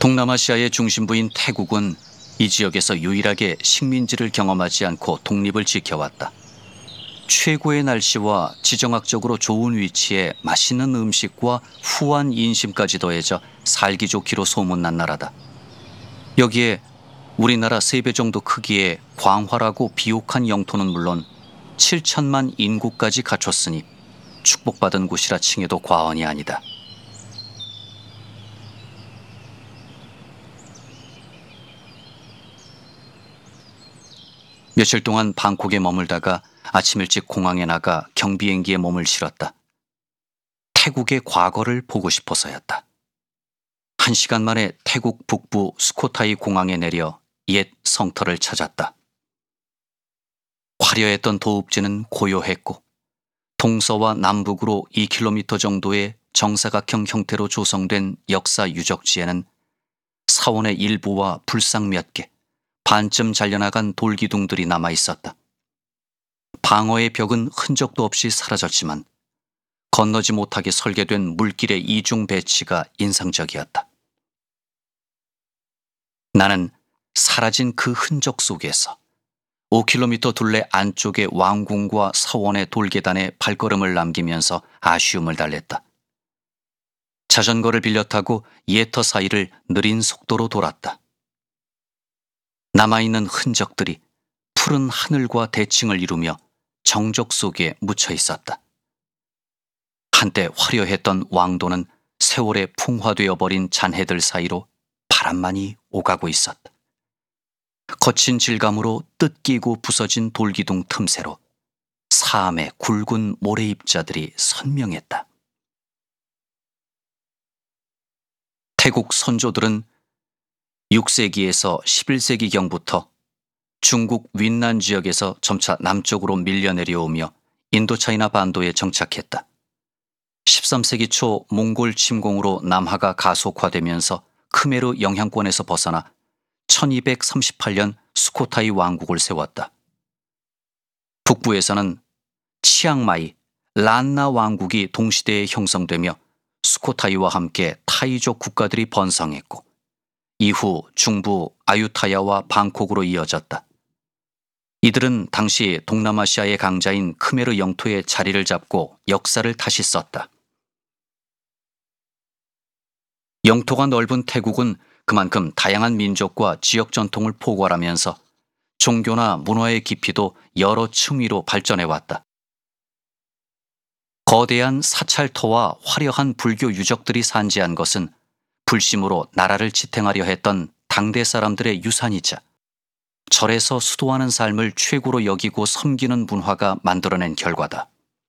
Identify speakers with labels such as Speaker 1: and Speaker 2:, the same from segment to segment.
Speaker 1: 동남아시아의 중심부인 태국은 이 지역에서 유일하게 식민지를 경험하지 않고 독립을 지켜왔다. 최고의 날씨와 지정학적으로 좋은 위치에 맛있는 음식과 후한 인심까지 더해져 살기 좋기로 소문난 나라다. 여기에 우리나라 3배 정도 크기의 광활하고 비옥한 영토는 물론 7천만 인구까지 갖췄으니 축복받은 곳이라 칭해도 과언이 아니다. 며칠 동안 방콕에 머물다가 아침 일찍 공항에 나가 경비행기에 몸을 실었다. 태국의 과거를 보고 싶어서였다. 1시간 만에 태국 북부 수코타이 공항에 내려 옛 성터를 찾았다. 화려했던 도읍지는 고요했고 동서와 남북으로 2km 정도의 정사각형 형태로 조성된 역사 유적지에는 사원의 일부와 불상 몇 개, 반쯤 잘려나간 돌기둥들이 남아 있었다. 방어의 벽은 흔적도 없이 사라졌지만 건너지 못하게 설계된 물길의 이중 배치가 인상적이었다. 나는 사라진 그 흔적 속에서 5km 둘레 안쪽의 왕궁과 서원의 돌계단에 발걸음을 남기면서 아쉬움을 달랬다. 자전거를 빌려 타고 예터 사이를 느린 속도로 돌았다. 남아있는 흔적들이 푸른 하늘과 대칭을 이루며 정적 속에 묻혀 있었다. 한때 화려했던 왕도는 세월에 풍화되어 버린 잔해들 사이로 바람만이 오가고 있었다. 거친 질감으로 뜯기고 부서진 돌기둥 틈새로 사암의 굵은 모래입자들이 선명했다. 태국 선조들은 6세기에서 11세기경부터 중국 윈난 지역에서 점차 남쪽으로 밀려 내려오며 인도차이나 반도에 정착했다. 13세기 초 몽골 침공으로 남하가 가속화되면서 크메르 영향권에서 벗어나 1238년 수코타이 왕국을 세웠다. 북부에서는 치앙마이, 란나 왕국이 동시대에 형성되며 수코타이와 함께 타이족 국가들이 번성했고 이후 중부 아유타야와 방콕으로 이어졌다. 이들은 당시 동남아시아의 강자인 크메르 영토에 자리를 잡고 역사를 다시 썼다. 영토가 넓은 태국은 그만큼 다양한 민족과 지역 전통을 포괄하면서 종교나 문화의 깊이도 여러 층위로 발전해왔다. 거대한 사찰터와 화려한 불교 유적들이 산재한 것은 불심으로 나라를 지탱하려 했던 당대 사람들의 유산이자 절에서 수도하는 삶을 최고로 여기고 섬기는 문화가 만들어낸 결과다.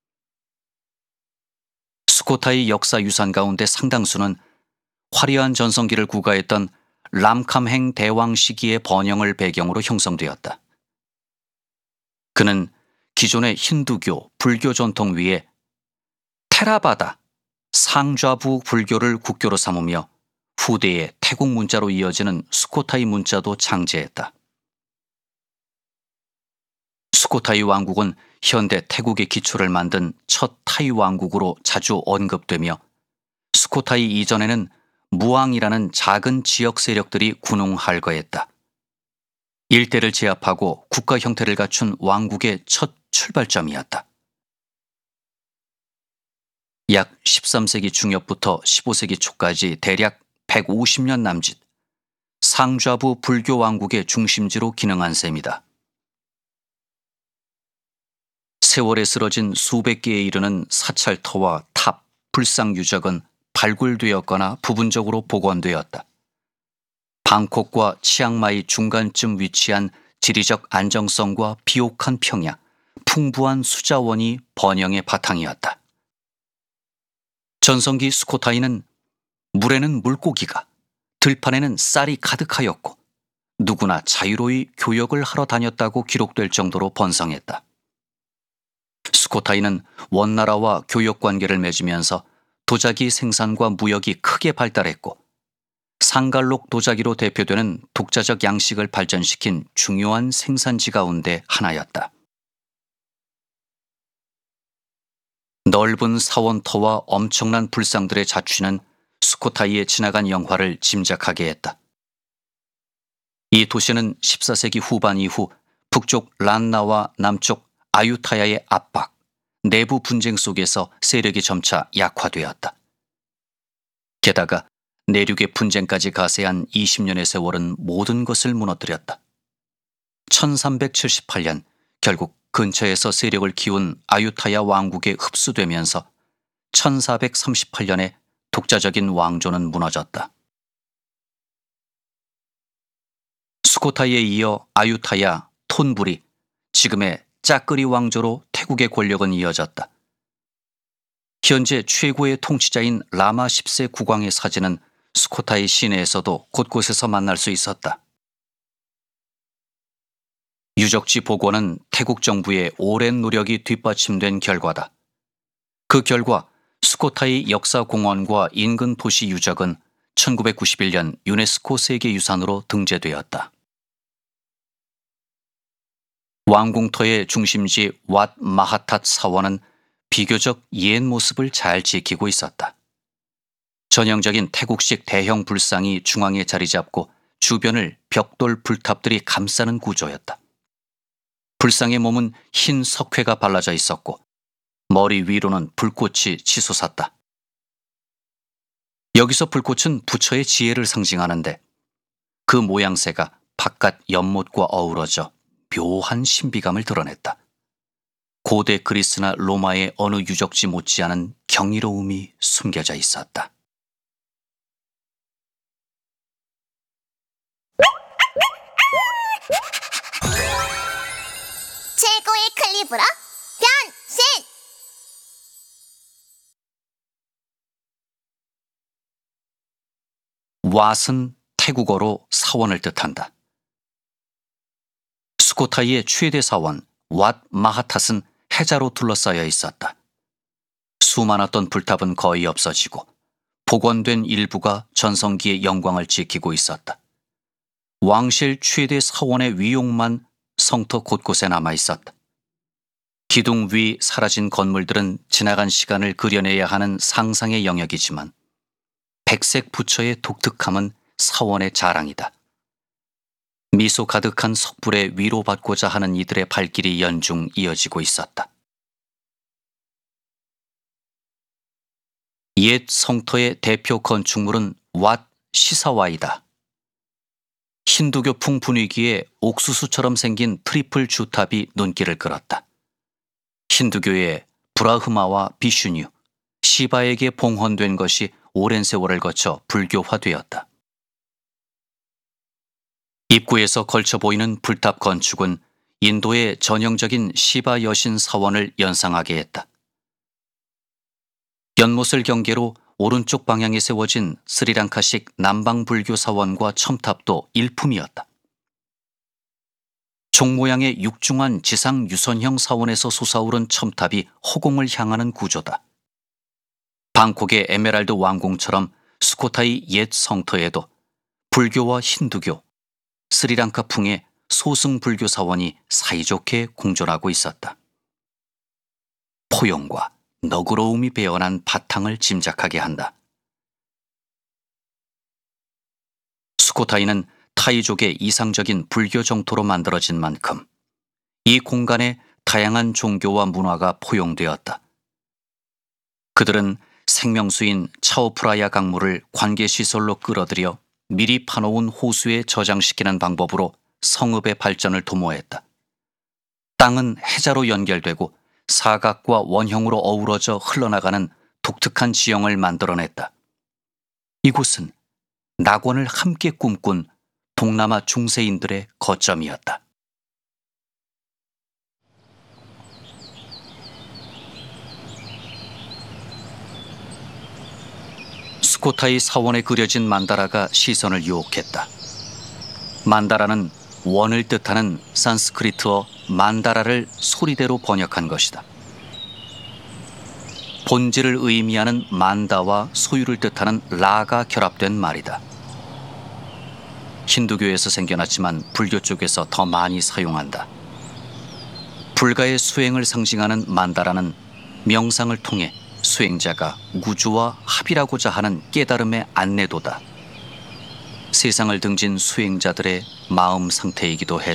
Speaker 1: 수코타이 역사 유산 가운데 상당수는 화려한 전성기를 구가했던 람캄행 대왕 시기의 번영을 배경으로 형성되었다. 그는 기존의 힌두교, 불교 전통 위에 테라바다, 상좌부 불교를 국교로 삼으며 후대의 태국 문자로 이어지는 수코타이 문자도 창제했다. 수코타이 왕국은 현대 태국의 기초를 만든 첫 타이 왕국으로 자주 언급되며 수코타이 이전에는 무앙이라는 작은 지역 세력들이 군웅할거했다. 일대를 제압하고 국가 형태를 갖춘 왕국의 첫 출발점이었다. 약 13세기 중엽부터 15세기 초까지 대략 150년 남짓 상좌부 불교 왕국의 중심지로 기능한 셈이다. 세월에 쓰러진 수백 개에 이르는 사찰터와 탑, 불상 유적은 발굴되었거나 부분적으로 복원되었다. 방콕과 치앙마이 중간쯤 위치한 지리적 안정성과 비옥한 평야, 풍부한 수자원이 번영의 바탕이었다. 전성기 수코타이는 물에는 물고기가, 들판에는 쌀이 가득하였고 누구나 자유로이 교역을 하러 다녔다고 기록될 정도로 번성했다. 수코타이는 원나라와 교역 관계를 맺으면서 도자기 생산과 무역이 크게 발달했고 상갈록 도자기로 대표되는 독자적 양식을 발전시킨 중요한 생산지 가운데 하나였다. 넓은 사원터와 엄청난 불상들의 자취는 수코타이에 지나간 영화를 짐작하게 했다. 이 도시는 14세기 후반 이후 북쪽 란나와 남쪽 아유타야의 압박, 내부 분쟁 속에서 세력이 점차 약화되었다. 게다가 내륙의 분쟁까지 가세한 20년의 세월은 모든 것을 무너뜨렸다. 1378년 결국 근처에서 세력을 키운 아유타야 왕국에 흡수되면서 1438년에 독자적인 왕조는 무너졌다. 수코타이에 이어 아유타야, 톤불이, 지금의 짜끄리 왕조로 태국의 권력은 이어졌다. 현재 최고의 통치자인 라마 10세 국왕의 사진은 수코타이 시내에서도 곳곳에서 만날 수 있었다. 유적지 복원은 태국 정부의 오랜 노력이 뒷받침된 결과다. 그 결과 수코타이 역사공원과 인근 도시 유적은 1991년 유네스코 세계유산으로 등재되었다. 왕궁터의 중심지 왓 마하탓 사원은 비교적 옛 모습을 잘 지키고 있었다. 전형적인 태국식 대형 불상이 중앙에 자리 잡고 주변을 벽돌 불탑들이 감싸는 구조였다. 불상의 몸은 흰 석회가 발라져 있었고 머리 위로는 불꽃이 치솟았다. 여기서 불꽃은 부처의 지혜를 상징하는데 그 모양새가 바깥 연못과 어우러져 묘한 신비감을 드러냈다. 고대 그리스나 로마의 어느 유적지 못지않은 경이로움이 숨겨져 있었다.
Speaker 2: 최고의 클립으로 변신!
Speaker 1: 왓은 태국어로 사원을 뜻한다. 수코타이의 최대 사원 왓 마하탓은 해자로 둘러싸여 있었다. 수많았던 불탑은 거의 없어지고 복원된 일부가 전성기의 영광을 지키고 있었다. 왕실 최대 사원의 위용만 성터 곳곳에 남아 있었다. 기둥 위 사라진 건물들은 지나간 시간을 그려내야 하는 상상의 영역이지만 백색 부처의 독특함은 사원의 자랑이다. 미소 가득한 석불에 위로받고자 하는 이들의 발길이 연중 이어지고 있었다. 옛 성터의 대표 건축물은 왓 시사와이다. 힌두교풍 분위기에 옥수수처럼 생긴 트리플 주탑이 눈길을 끌었다. 힌두교의 브라흐마와 비슈뉴, 시바에게 봉헌된 것이 오랜 세월을 거쳐 불교화되었다. 입구에서 걸쳐 보이는 불탑 건축은 인도의 전형적인 시바 여신 사원을 연상하게 했다. 연못을 경계로 오른쪽 방향에 세워진 스리랑카식 남방 불교 사원과 첨탑도 일품이었다. 종 모양의 육중한 지상 유선형 사원에서 솟아오른 첨탑이 허공을 향하는 구조다. 방콕의 에메랄드 왕궁처럼 수코타이 옛 성터에도 불교와 힌두교, 스리랑카풍의 소승 불교 사원이 사이좋게 공존하고 있었다. 포용과 너그러움이 배어난 바탕을 짐작하게 한다. 수코타이는 타이족의 이상적인 불교 정토로 만들어진 만큼 이 공간에 다양한 종교와 문화가 포용되었다. 그들은 생명수인 차오프라야 강물을 관계시설로 끌어들여 미리 파놓은 호수에 저장시키는 방법으로 성읍의 발전을 도모했다. 땅은 해자로 연결되고 사각과 원형으로 어우러져 흘러나가는 독특한 지형을 만들어냈다. 이곳은 낙원을 함께 꿈꾼 동남아 중세인들의 거점이었다. 수코타이 사원에 그려진 만다라가 시선을 유혹했다. 만다라는 원을 뜻하는 산스크리트어 만다라를 소리대로 번역한 것이다. 본질을 의미하는 만다와 소유를 뜻하는 라가 결합된 말이다. 힌두교에서 생겨났지만 불교 쪽에서 더 많이 사용한다. 불가의 수행을 상징하는 만다라는 명상을 통해 수행자가 우주와 합일하고자 하는 깨달음의 안내도다. 세상을 등진 수행자들의 마음 상태이기도 했다.